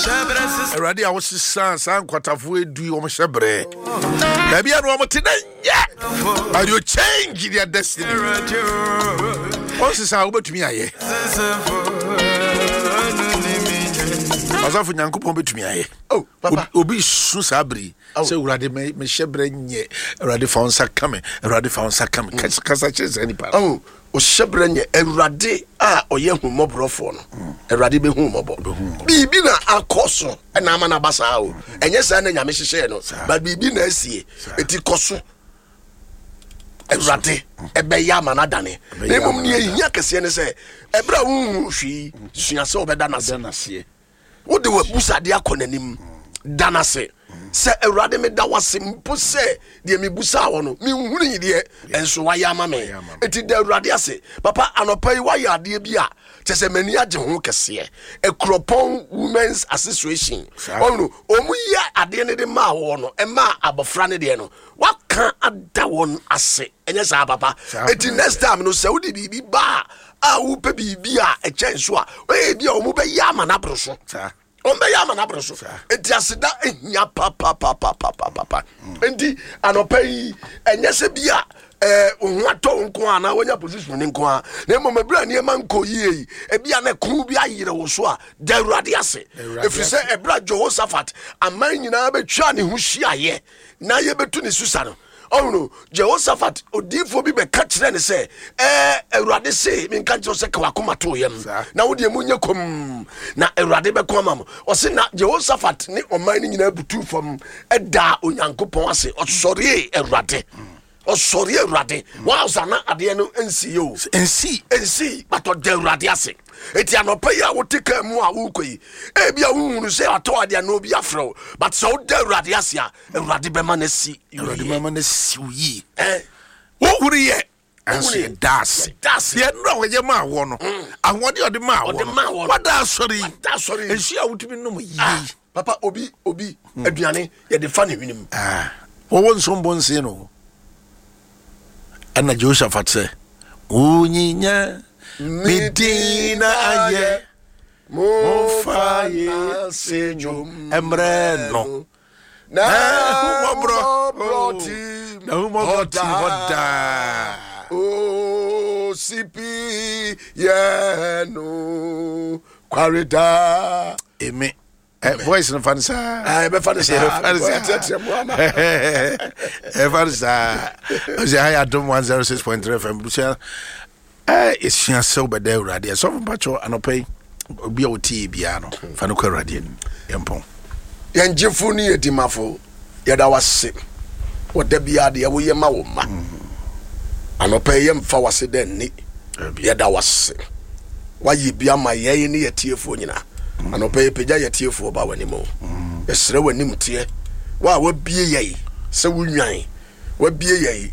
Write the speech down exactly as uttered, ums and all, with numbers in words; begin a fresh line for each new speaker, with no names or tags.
Eradi a was sans and quatafo edu o mhyebre. Da bia no mote na nya. But you change their destiny. Once say obetumi aye. Azafu nyankopon betumi aye.
Oh, papa.
Obi su sabri. Say urade me me hyebre nye. Urade fa onsa kame. Urade fa onsa kame. Kasa kasa chese any pa.
Oh, o hyebre nye urade a oye humobrofo no. Urade be humobo. Bibi na akoso na ama na basa o. Enye sa na nyame hyehye no. But bibi na asie. Eti koso. Urade ebe ya ma na dane. Na mum ne ehia kese ne se ebra wu hwi suase obeda na se na se. Wo de wa busa de akonanim danase se Awurade me da wase mpo se de me busa wo no me hunu yide enso wa ya ma me eti de Awurade ase papa anopai wa ya de bia tese mani age ho kese ekropon women's association onu omu ya ade ne de ma wo no e ma abofra ne de no waka ada won ase enye sa papa eti next time no se wo de bibi ba a wo pe bibi a e chenso a we bia omu be ya ma na broso Ombe ya mana broso enti aseda ehia pa pa pa pa pa pa pa enti anopai enye se bia eh onwato nko ana wonya position nko a na mo mabra ne ma nko yie e bia na ku bia yire wo so a da Awurade ase efise ebra Jehoshaphat aman nyina betwa ne ho hia ye na ye betu ne susa no. Oh no, Jehoshaphat odifo bi be ka kire ne se eh Awurade se me nka kire se ka wakoma to yam na wo de munye kom na Awurade be koma mo o se na Jehoshaphat ne oman ni nyina butu fam eda onyankopon ase osori Awurade osori Awurade wa osana ade no ensi yo ensi ensi bato de Awurade ase eti anopa ya wotika mu a wukoyi e bia wunu se ato ade na obi afro but so de Awurade ase a Awurade be ma na si
Awurade be ma na si yi
eh
wo huri ye anse das das ye no we ma wo no ahode ode ma wo wada asori
da asori
ensu a wutumi no yi
papa obi obi aduane ye de fa ne hwenim
ah wo won so mbonse no ana Jehoshaphat se unyinya Medina aye mofaye senyum emreno na humobro broti na humobro hoda o sipi yeno kwarida eme voice no fansa
ah be fansa
fansa e fansa oje haya dom one oh six point three F M busia eh isia so be da Awurade so mpacho anopai obi a oti bia no fa no kwa Awurade yempon
yanjefu ni edimafo yada wase woda bia de wo yema wo ma anopai yemfa wase den ni yada wase wayi bia ma ye ni yetiefo nyina anopai peja yetiefo ba wani mo esre wani mtie wa wa bie ye se wunwan wa bie ye